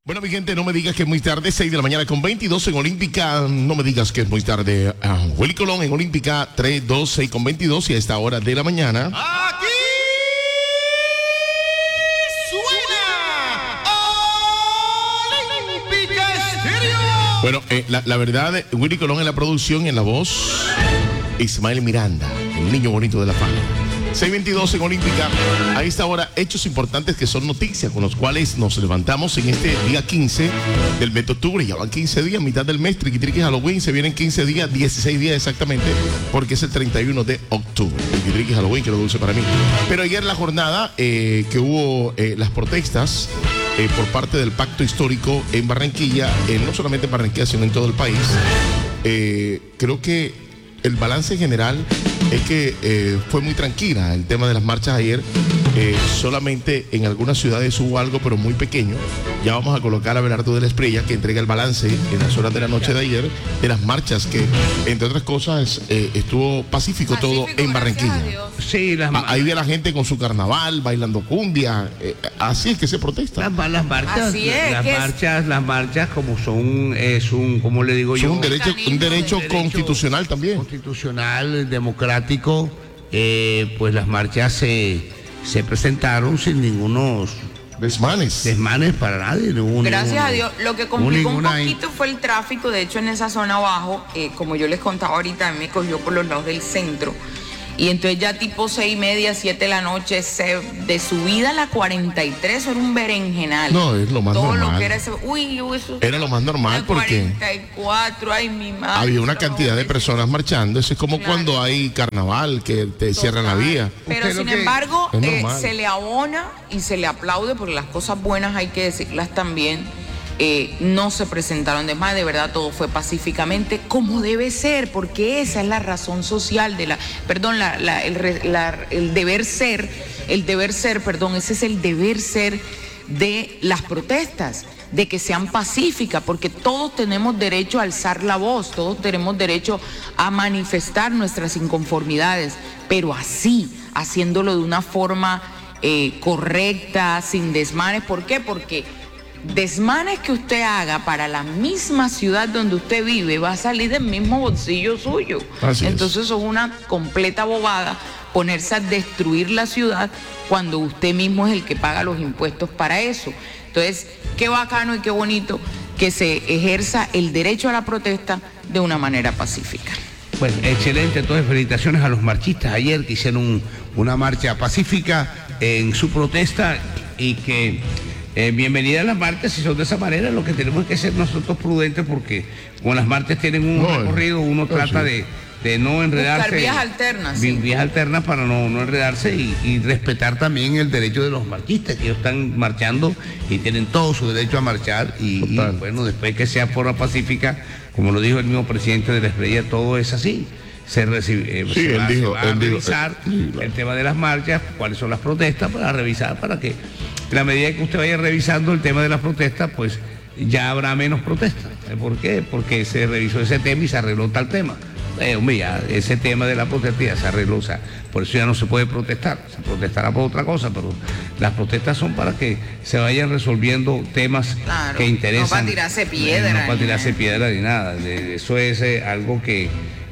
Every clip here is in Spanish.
Bueno, mi gente, no me digas que es muy tarde, 6 de la mañana con 22 en Olímpica. No me digas que es muy tarde. Willy Colón en Olímpica, 3, 2, 6 con 22 y a esta hora de la mañana. ¡Aquí suena Olímpica Estéreo! Bueno, la verdad, Willy Colón en la producción y en la voz, Ismael Miranda, el niño bonito de la fama. 6:22 en Olímpica. A esta hora, hechos importantes que son noticias con los cuales nos levantamos en este día 15 del mes de octubre. Ya van 15 días, mitad del mes, triqui triqui Halloween. Se vienen 15 días, 16 días exactamente, porque es el 31 de octubre. Triqui triqui Halloween, que lo dulce para mí. Pero ayer la jornada que hubo las protestas por parte del Pacto Histórico en Barranquilla, no solamente en Barranquilla, sino en todo el país. Creo que el balance general es que fue muy tranquila el tema de las marchas ayer. Solamente en algunas ciudades hubo algo, pero muy pequeño. Ya vamos a colocar a Belardo de la Espriella, que entrega el balance en las horas de la noche de ayer de las marchas, que entre otras cosas estuvo pacífico todo en Barranquilla. Sí, ahí ve a la gente con su carnaval, bailando cumbia. Así es que se protesta. Las marchas como son, ¿cómo le digo yo? Son un derecho constitucional también. Constitucional, democrático. Pues las marchas se presentaron sin ningunos desmanes para nadie. Gracias a Dios. Lo que complicó un poquito fue el tráfico. De hecho, en esa zona abajo, como yo les contaba ahorita, me cogió por los lados del centro. Y entonces ya tipo 6:30, 7 de la noche, de subida a la 43, era un berenjenal. No, es lo más todo normal. Lo que era ese, eso era lo más normal porque 44, ay, mi madre. Había una cantidad de personas marchando. Eso es como cuando hay carnaval, que te cierran la vía. Pero sin embargo, se le abona y se le aplaude porque las cosas buenas hay que decirlas también. No se presentaron de verdad todo fue pacíficamente como debe ser, porque esa es la razón social de el deber ser, ese es el deber ser de las protestas, de que sean pacíficas, porque todos tenemos derecho a alzar la voz, todos tenemos derecho a manifestar nuestras inconformidades, pero así, haciéndolo de una forma correcta, sin desmanes. ¿Por qué? Porque desmanes que usted haga para la misma ciudad donde usted vive va a salir del mismo bolsillo suyo. Entonces eso es una completa bobada, ponerse a destruir la ciudad cuando usted mismo es el que paga los impuestos para eso. Entonces, qué bacano y qué bonito que se ejerza el derecho a la protesta de una manera pacífica. Bueno, excelente. Entonces, felicitaciones a los marchistas ayer que hicieron una marcha pacífica en su protesta y que bienvenida a las marchas. Si son de esa manera, lo que tenemos que ser nosotros prudentes, porque como las marchas tienen un recorrido, uno trata de no enredarse. Buscar vías alternas. Vías alternas para no enredarse y respetar también el derecho de los marchistas, que ellos están marchando y tienen todo su derecho a marchar. Y bueno, después que sea forma pacífica, como lo dijo el mismo presidente de la Espriella, todo es así. Se va a revisar el tema de las marchas, cuáles son las protestas, para revisar, para que en la medida que usted vaya revisando el tema de las protestas, pues ya habrá menos protestas. ¿Por qué? Porque se revisó ese tema y se arregló tal tema. Ya ese tema de la protesta ya se arregló, o sea, por eso ya no se puede protestar. Se protestará por otra cosa, pero las protestas son para que se vayan resolviendo temas que interesan. No para tirarse piedra. No para tirarse piedra ni nada. Eso es algo que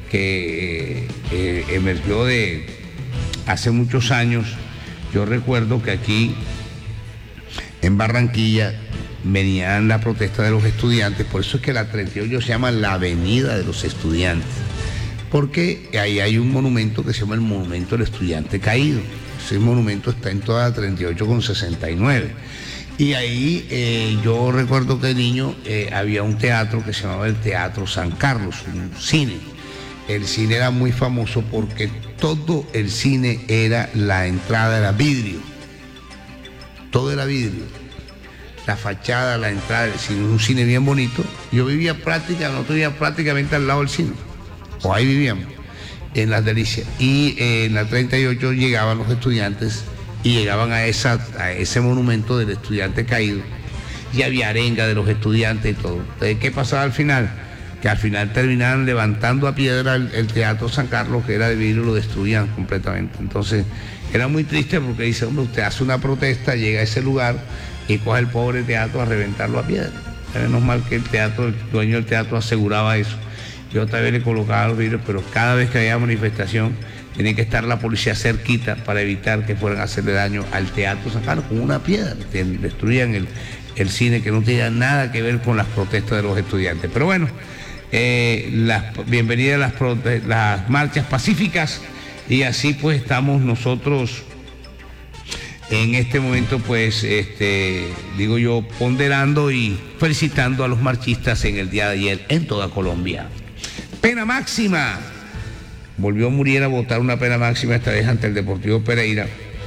emergió de hace muchos años. Yo recuerdo que aquí en Barranquilla venían la protesta de los estudiantes, por eso es que la 38 se llama la Avenida de los Estudiantes, porque ahí hay un monumento que se llama el Monumento del Estudiante Caído. Ese monumento está en toda la 38 con 69. Y ahí yo recuerdo que de niño había un teatro que se llamaba el Teatro San Carlos, un cine. El cine era muy famoso porque todo el cine la entrada era vidrio. Todo era vidrio. La fachada, la entrada del cine, un cine bien bonito. Yo vivía prácticamente al lado del cine. O ahí vivíamos, en Las Delicias. Y en la 38 llegaban los estudiantes y llegaban a ese monumento del estudiante caído. Y había arenga de los estudiantes y todo. Entonces, ¿qué pasaba al final? Que al final terminaban levantando a piedra el Teatro San Carlos, que era de vidrio, lo destruían completamente. Entonces, era muy triste porque dice, hombre, usted hace una protesta, llega a ese lugar y coge el pobre teatro a reventarlo a piedra. Menos mal que el dueño del teatro aseguraba eso. Yo también le colocaba los vidrios, pero cada vez que había manifestación tenía que estar la policía cerquita para evitar que fueran a hacerle daño al teatro, sacarlo con una piedra, destruían el cine, que no tenía nada que ver con las protestas de los estudiantes. Pero bueno, bienvenidas las marchas pacíficas, y así pues estamos nosotros en este momento, pues, digo yo, ponderando y felicitando a los marchistas en el día de ayer en toda Colombia. Pena máxima. Volvió Muriel a votar una pena máxima, esta vez ante el Deportivo Pereira.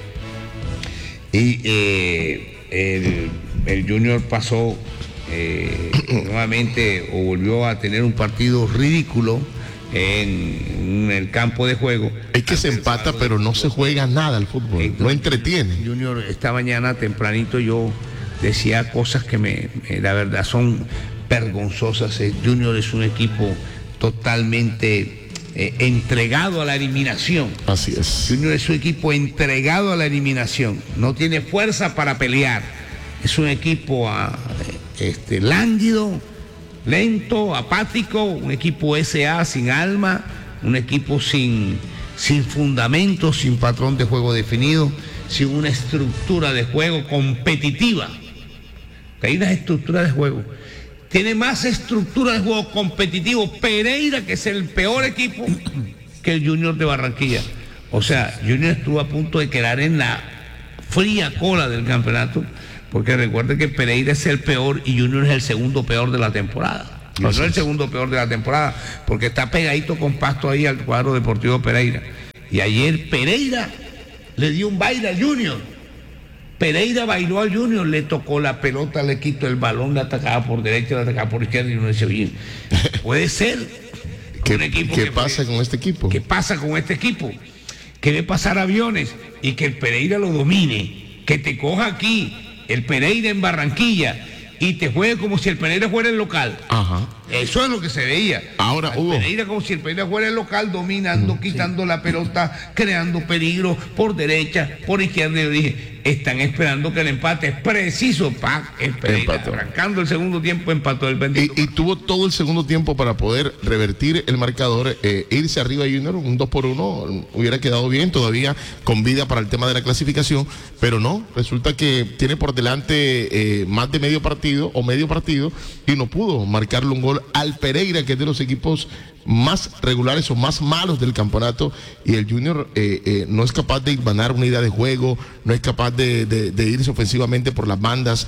Y el Junior pasó nuevamente, o volvió a tener un partido ridículo en el campo de juego. Es que se empata, pero no se juega nada al fútbol, no entretiene. Junior, esta mañana tempranito yo decía cosas que la verdad son vergonzosas. Junior es un equipo totalmente entregado a la eliminación. Así es. Junior es un equipo entregado a la eliminación, no tiene fuerza para pelear. Es un equipo lánguido, lento, apático, un equipo SA sin alma, un equipo sin fundamento, sin patrón de juego definido, sin una estructura de juego competitiva. Hay una estructura de juego. Tiene más estructura de juego competitivo Pereira, que es el peor equipo, que el Junior de Barranquilla. O sea, Junior estuvo a punto de quedar en la fría cola del campeonato, porque recuerden que Pereira es el peor y Junior es el segundo peor de la temporada. No es el segundo peor de la temporada, porque está pegadito con Pasto ahí al cuadro Deportivo Pereira. Y ayer Pereira le dio un baile al Junior. Pereira bailó al Junior, le tocó la pelota, le quitó el balón, le atacaba por derecha, le atacaba por izquierda, y uno dice, oye, puede ser un equipo. ¿Qué pasa con este equipo? ¿Qué pasa con este equipo? Que ve pasar aviones y que el Pereira lo domine, que te coja aquí el Pereira en Barranquilla y te juegue como si el Pereira fuera el local. Ajá. Eso es lo que se veía. Ahora, Hugo, Pereira como si el Pereira fuera el local, dominando, quitando la pelota, creando peligro por derecha, por izquierda. Yo dije, están esperando que el empate es preciso. El Pereira, arrancando el segundo tiempo, empató el bendito. Y tuvo todo el segundo tiempo para poder revertir el marcador, irse arriba Junior, un 2-1, hubiera quedado bien, todavía con vida para el tema de la clasificación, pero no, resulta que tiene por delante más de medio partido y no pudo marcarle un gol al Pereira, que es de los equipos más regulares o más malos del campeonato, y el Junior no es capaz de ganar una idea de juego, no es capaz de irse ofensivamente por las bandas.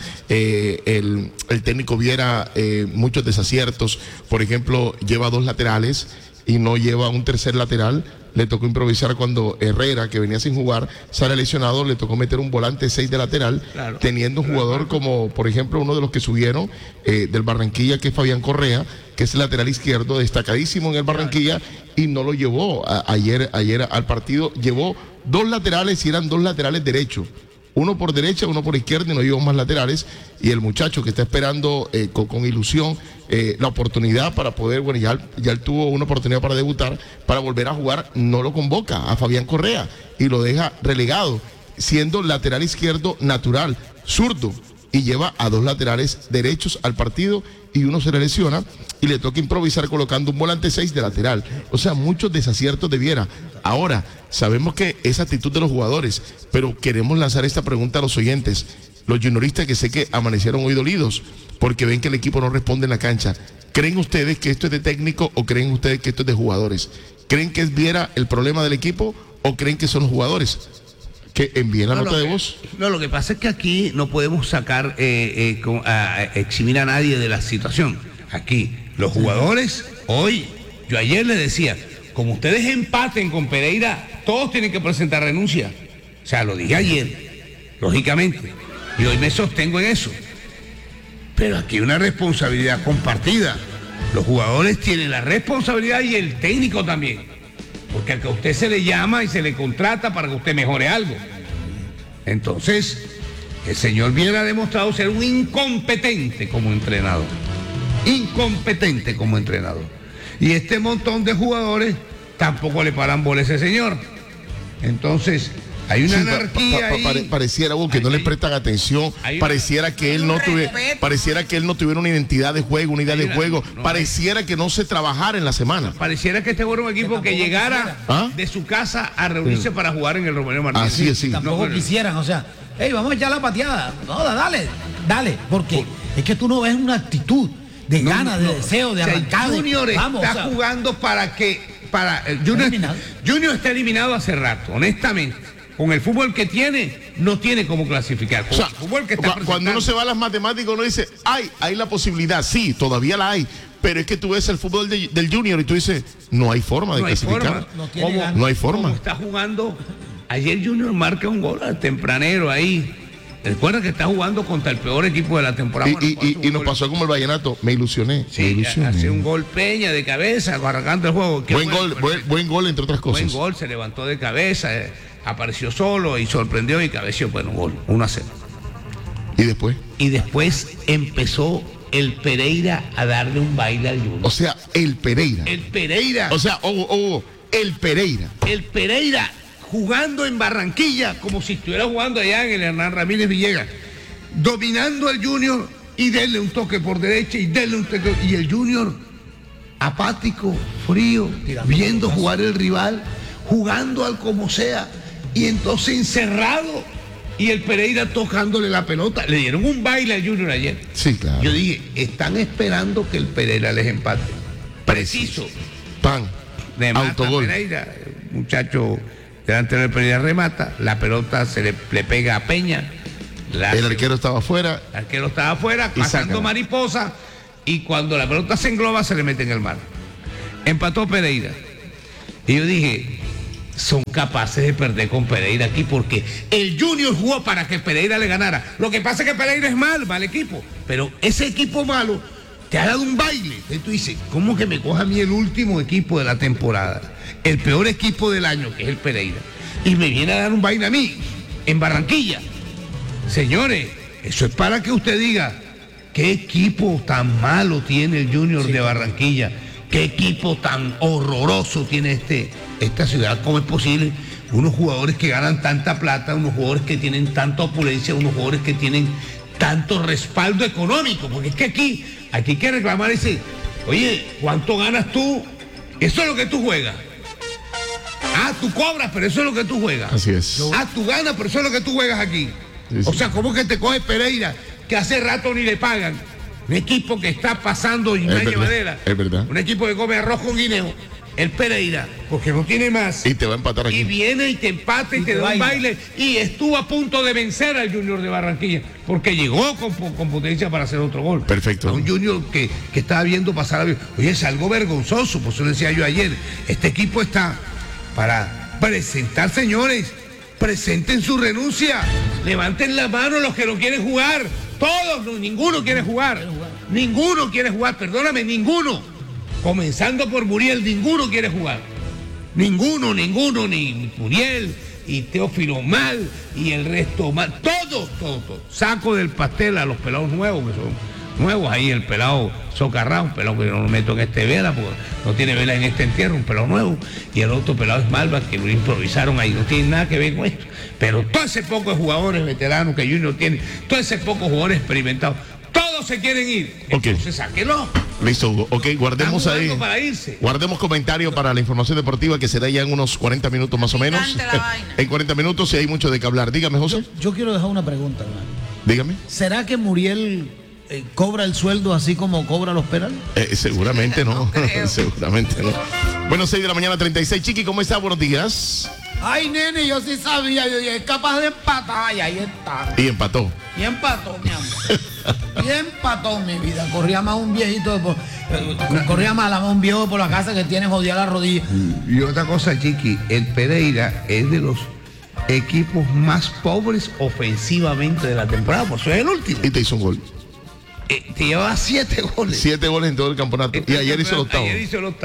El técnico Viera muchos desaciertos, por ejemplo, lleva 2 laterales y no lleva un tercer lateral. Le tocó improvisar cuando Herrera, que venía sin jugar, sale lesionado, le tocó meter un volante 6 de lateral, claro, teniendo un jugador como, por ejemplo, uno de los que subieron del Barranquilla, que es Fabián Correa, que es el lateral izquierdo, destacadísimo en el Barranquilla, y no lo llevó ayer al partido. Llevó 2 laterales y eran 2 laterales derechos. Uno por derecha, uno por izquierda, y no llevó más laterales. Y el muchacho que está esperando con ilusión la oportunidad para poder, bueno, ya él tuvo una oportunidad para debutar, para volver a jugar, no lo convoca a Fabián Correa y lo deja relegado, siendo lateral izquierdo natural, zurdo, y lleva a 2 laterales derechos al partido, y uno se le lesiona y le toca improvisar colocando un volante 6 de lateral. O sea, muchos desaciertos de Viera. Ahora, sabemos que es actitud de los jugadores, pero queremos lanzar esta pregunta a los oyentes, los junioristas, que sé que amanecieron hoy dolidos porque ven que el equipo no responde en la cancha. ¿Creen ustedes que esto es de técnico o creen ustedes que esto es de jugadores? ¿Creen que es Viera el problema del equipo o creen que son los jugadores? Que envíen la nota de voz. No, lo que pasa es que aquí no podemos sacar, eximir a nadie de la situación. Aquí, los jugadores, hoy, yo ayer les decía, como ustedes empaten con Pereira, todos tienen que presentar renuncia. O sea, lo dije ayer, lógicamente, y hoy me sostengo en eso. Pero aquí hay una responsabilidad compartida. Los jugadores tienen la responsabilidad y el técnico también. Porque a usted se le llama y se le contrata para que usted mejore algo. Entonces, el señor Viera ha demostrado ser un incompetente como entrenador. Incompetente como entrenador. Y este montón de jugadores tampoco le paran bola a ese señor. Entonces, Hay una Sí, anarquía ahí. pareciera que no le prestan atención, pareciera que él no tuviera una identidad de juego, una idea de juego, pareciera que no se trabajara en la semana. Pareciera que este fuera un equipo que llegara de su casa a reunirse para jugar en el Romero Martínez. Así es, sí. Tampoco quisieran, o sea, hey, vamos a echar la pateada. No, dale, porque es que tú no ves una actitud de ganas, de deseo, de arrancar. Junior está jugando Junior está eliminado hace rato, honestamente. Con el fútbol que tiene, no tiene cómo clasificar. O sea, el fútbol que está cuando uno se va a las matemáticas, uno dice, hay la posibilidad, sí, todavía la hay, pero es que tú ves el fútbol del Junior y tú dices, no hay forma de clasificar. No hay forma. Como está jugando, ayer Junior marca un gol al tempranero ahí. Recuerda que está jugando contra el peor equipo de la temporada. Y nos pasó como el Vallenato, me ilusioné. Hace un gol Peña de cabeza, arrancando el juego. Buen gol, entre otras cosas. Buen gol, se levantó de cabeza, apareció solo y sorprendió y cabeció. Bueno, gol, 1-0. ¿Y después? Empezó el Pereira a darle un baile al Junior. O sea, el Pereira. O sea, el Pereira. El Pereira jugando en Barranquilla como si estuviera jugando allá en el Hernán Ramírez Villegas, dominando al Junior y denle un toque por derecha y denle un toque. Y el Junior apático, frío, viendo jugar el rival, jugando al como sea, y entonces encerrado, y el Pereira tocándole la pelota. Le dieron un baile al Junior ayer. Sí, claro. Yo dije, están esperando que el Pereira les empate. Preciso. Remata Autogol. Pereira, el muchacho delante del Pereira remata, la pelota se le pega a Peña. El arquero estaba afuera. El arquero estaba afuera, pasando mariposa, y cuando la pelota se engloba se le mete en el mar. Empató Pereira. Y yo dije, son capaces de perder con Pereira aquí porque el Junior jugó para que Pereira le ganara. Lo que pasa es que Pereira es mal equipo, pero ese equipo malo te ha dado un baile. Y tú dices, ¿cómo que me coja a mí el último equipo de la temporada? El peor equipo del año, que es el Pereira, y me viene a dar un baile a mí, en Barranquilla. Señores, eso es para que usted diga, ¿qué equipo tan malo tiene el Junior de Barranquilla? ¿Qué equipo tan horroroso tiene esta ciudad? ¿Cómo es posible? Unos jugadores que ganan tanta plata, unos jugadores que tienen tanta opulencia, unos jugadores que tienen tanto respaldo económico, porque es que aquí hay que reclamar ese, oye, ¿cuánto ganas tú? Eso es lo que tú juegas. Tú cobras, pero eso es lo que tú juegas. Así es. Tú ganas, pero eso es lo que tú juegas aquí. Sí. O sea, ¿cómo que te coge Pereira, que hace rato ni le pagan? Un equipo que está pasando y una llevadera. Es verdad. Un equipo que come arroz con guineo. El Pereira, porque no tiene más. Y te va a empatar aquí. Y viene y te empata y te da un baile. Y estuvo a punto de vencer al Junior de Barranquilla, porque llegó con potencia para hacer otro gol. Perfecto. A un Junior que estaba viendo pasar a... Oye, es algo vergonzoso, por eso decía yo ayer. Este equipo está para presentar, señores. Presenten su renuncia. Levanten la mano los que no quieren jugar. Todos, ninguno quiere jugar. Ninguno quiere jugar, perdóname, ninguno. Comenzando por Muriel, ninguno quiere jugar. Ninguno, ni Muriel, y Teófilo mal, y el resto mal. Todos. Saco del pastel a los pelados nuevos, que son nuevos. Ahí el pelado Socarrá, un pelado que yo no lo meto en este vela, porque no tiene vela en este entierro, un pelado nuevo. Y el otro pelado es Malva, que lo improvisaron ahí, no tiene nada que ver con esto. Pero todo ese poco de jugadores veteranos que Junior tiene, todo ese poco de jugadores experimentados, todos se quieren ir. Entonces sáquenlo. Listo, Hugo. Ok, guardemos ahí. Guardemos comentario para la información deportiva que será ya en unos 40 minutos más o menos. En 40 minutos y hay mucho de qué hablar. Dígame, José. Yo quiero dejar una pregunta, hermano. Dígame. ¿Será que Muriel cobra el sueldo así como cobra los penales? Seguramente no. Seguramente no. Bueno, 6 de la mañana, 36. Chiqui, ¿cómo está? Buenos días. Ay, nene, yo sí sabía, yo dije, es capaz de empatar, y ahí está. Y empató. Y empató, mi amor. Y empató, mi vida. Corría más un viejito, corría más un viejo por la casa que tiene jodida la rodilla. Y otra cosa, Chiqui, el Pereira es de los equipos más pobres ofensivamente de la temporada, por eso es el último. Y te hizo un gol. Te llevaba 7 goles. 7 goles en todo el campeonato. Y ayer hizo el octavo. Ayer hizo el octavo.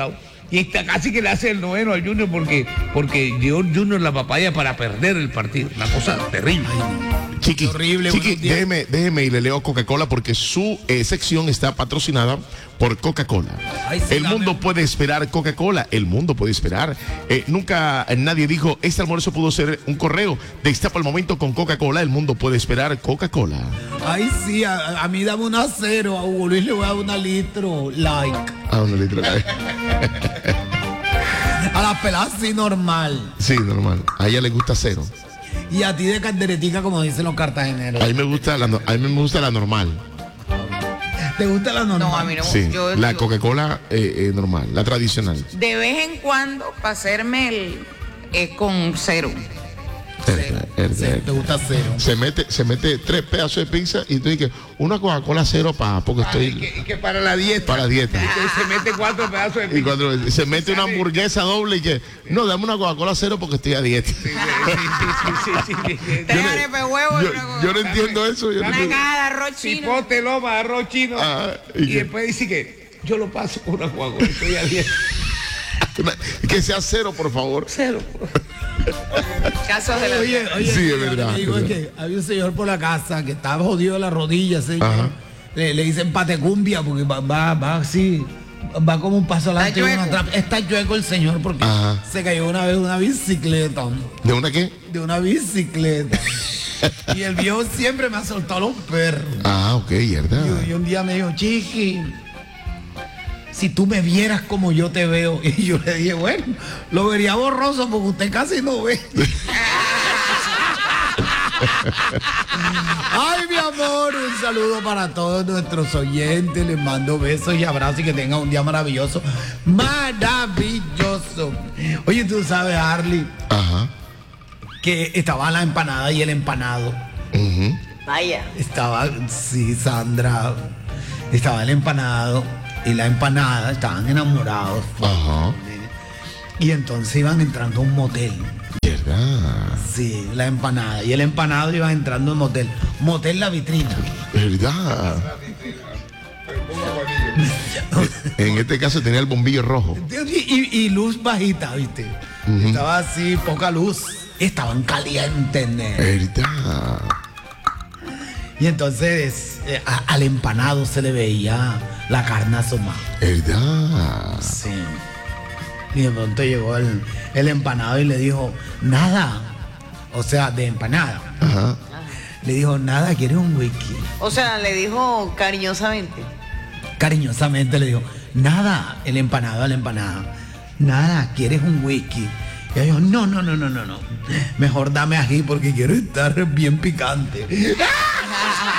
Y está casi que le hace el noveno al Junior porque dio Junior la papaya para perder el partido. Una cosa terrible. Chiqui, horrible, Chiqui, buenos días. déjeme y le leo Coca-Cola porque su sección está patrocinada por Coca-Cola. Ay, sí, El dame. mundo puede esperar Coca-Cola, el mundo puede esperar. Nunca nadie dijo, este almuerzo pudo ser un correo. Destapa el momento con Coca-Cola, el mundo puede esperar Coca-Cola. Ay, sí, a mí dame una 0, a Hugo Luis le voy a dar una litro, like. Ah, una letra. A las peladas sí, normal. Sí, normal. A ella le gusta 0. Y a ti de calderetica, como dicen los cartageneros. A mí me gusta la normal. ¿Te gusta la normal? No, a mí no. Sí, Yo- la yo- Coca-Cola normal, la tradicional. De vez en cuando, para hacerme el con 0. Sí, te gusta 0. Se mete 3 pedazos de pizza y tú dices, una Coca-Cola 0 porque estoy Y que para la dieta. para la dieta. Se mete 4 pedazos de Y pizza. cuando se mete una hamburguesa doble y que, no, dame una Coca-Cola 0 porque estoy a dieta. Sí. 3 arepas de huevo y una Yo no entiendo eso. Yo no una entiendo. caja de arroz chino. Cipote, loma, arroz chino. Ah, y ¿y qué? después dice que yo lo paso por una Coca-Cola. Estoy a dieta. Que sea 0, por favor. Casos de la Oye, Sí, es lo que verdad, te digo es es que había un señor por la casa que estaba jodido de la rodilla, señor. Ajá. Le dicen patecumbia porque va así, va como un paso adelante y uno chueco. atrás. Está chueco el señor porque Ajá. se cayó una vez de una bicicleta. ¿De una qué? De una bicicleta. Y el viejo siempre me ha soltado los perros. Ah, ok, verdad. Y un día me dijo, Chiqui, si tú me vieras como yo te veo. Y yo le dije, bueno, lo vería borroso porque usted casi no ve. Ay, mi amor, un saludo para todos nuestros oyentes. Les mando besos y abrazos y que tengan un día maravilloso. Maravilloso. Oye, tú sabes, Arly, Ajá. que estaba la empanada y el empanado. Ujú. Vaya. Estaba, sí, Sandra, estaba el empanado y la empanada, estaban enamorados. Ajá. Y entonces iban entrando a un motel. ¿Verdad? Sí, la empanada. Y el empanado iba entrando a un motel. Motel La Vitrina. ¿Verdad? En este caso tenía el bombillo rojo. Y luz bajita, ¿viste? Estaba así, poca luz. Estaban calientes, nene. ¿Verdad? Y entonces al empanado se le veía la carne asomada. ¿Verdad? Sí. Y de pronto llegó el empanado y le dijo, nada. O sea, de empanada. Ajá. Le dijo, nada, ¿quieres un whisky? O sea, le dijo cariñosamente. Cariñosamente le dijo, nada, el empanado a la empanada. Nada, ¿quieres un whisky? Y ella dijo, no. Mejor dame ají porque quiero estar bien picante.